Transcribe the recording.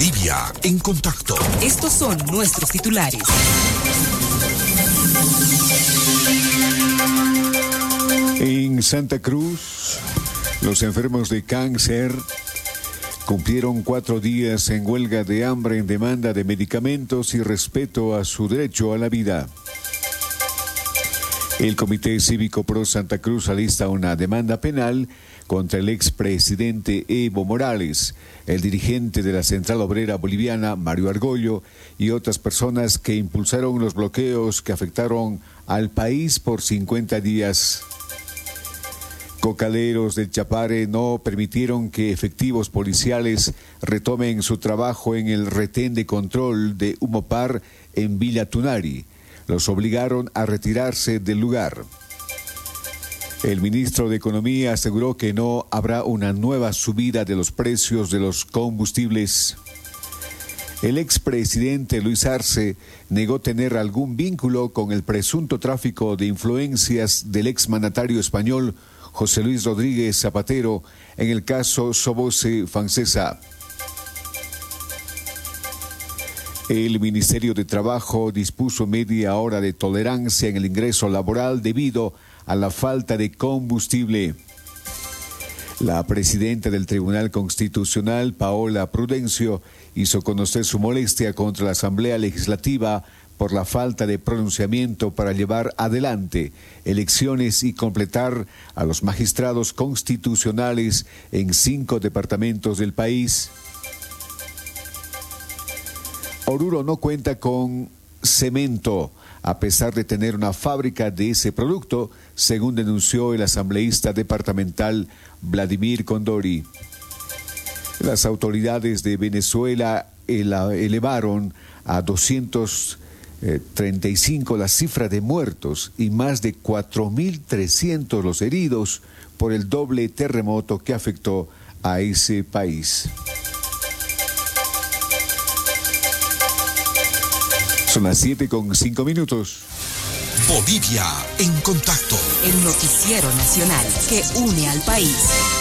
Bolivia en contacto. Estos son nuestros titulares. En Santa Cruz, los enfermos de cáncer cumplieron 4 días en huelga de hambre en demanda de medicamentos y respeto a su derecho a la vida. El Comité Cívico Pro Santa Cruz alista una demanda penal contra el expresidente Evo Morales, el dirigente de la Central Obrera Boliviana, Mario Argollo, y otras personas que impulsaron los bloqueos que afectaron al país por 50 días. Cocaleros del Chapare no permitieron que efectivos policiales retomen su trabajo en el retén de control de Humopar en Villa Tunari. Los obligaron a retirarse del lugar. El ministro de Economía aseguró que no habrá una nueva subida de los precios de los combustibles. El expresidente Luis Arce negó tener algún vínculo con el presunto tráfico de influencias del exmandatario español José Luis Rodríguez Zapatero en el caso Soboce Francesa. El Ministerio de Trabajo dispuso media hora de tolerancia en el ingreso laboral debido a la falta de combustible. La presidenta del Tribunal Constitucional, Paola Prudencio, hizo conocer su molestia contra la Asamblea Legislativa por la falta de pronunciamiento para llevar adelante elecciones y completar a los magistrados constitucionales en 5 departamentos del país. Oruro no cuenta con cemento, a pesar de tener una fábrica de ese producto, según denunció el asambleísta departamental Vladimir Condori. Las autoridades de Venezuela elevaron a 235 la cifra de muertos y más de 4.300 los heridos por el doble terremoto que afectó a ese país. Son las 7:05. Bolivia en contacto. El noticiero nacional que une al país.